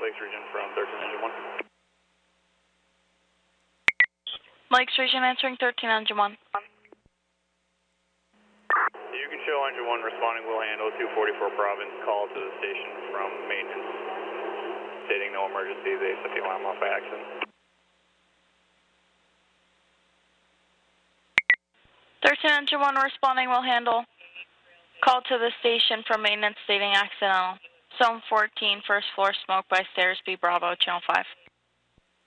Lakes region from 13 engine 1. Lakes region answering 13 engine 1. You can show engine 1 responding, will handle 244 Province, call to the station from maintenance, stating no emergency, they set the alarm off by accident. 13 engine 1 responding, will handle. Call to the station from maintenance stating accidental. Zone 14, first floor smoke by stairs, B Bravo, channel 5.